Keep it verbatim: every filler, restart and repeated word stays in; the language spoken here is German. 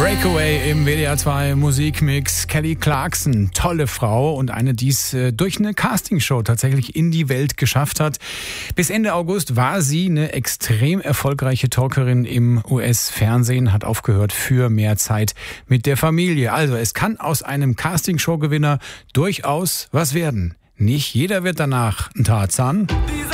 Breakaway im W D R zwei Musikmix. Kelly Clarkson, tolle Frau und eine, die es äh, durch eine Castingshow tatsächlich in die Welt geschafft hat. Bis Ende August war sie eine extrem erfolgreiche Talkerin im U S-Fernsehen, hat aufgehört für mehr Zeit mit der Familie. Also es kann aus einem Castingshow-Gewinner durchaus was werden. Nicht jeder wird danach ein Tarzan.